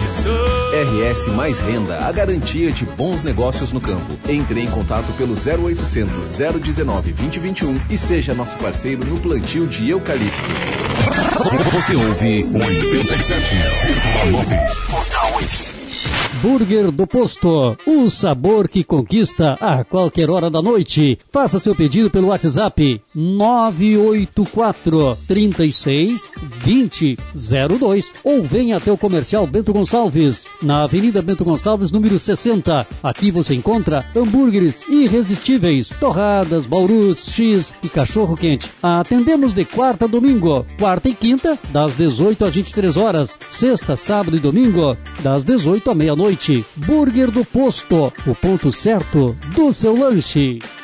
RS Mais Renda, a garantia de bons negócios no campo. Entre em contato pelo 0800 019 2021 e seja nosso parceiro no plantio de eucalipto. Você ouve 87,9 Portal FM. Burger do Posto, o sabor que conquista a qualquer hora da noite. Faça seu pedido pelo WhatsApp 984 36 20 02 ou venha até o comercial Bento Gonçalves, na Avenida Bento Gonçalves, número 60. Aqui você encontra hambúrgueres irresistíveis, torradas, baurus, X e cachorro quente. Atendemos de quarta a domingo, quarta e quinta, das 18 às 23 horas, sexta, sábado e domingo, das 18 à meia-noite. Burger do Posto, o ponto certo do seu lanche.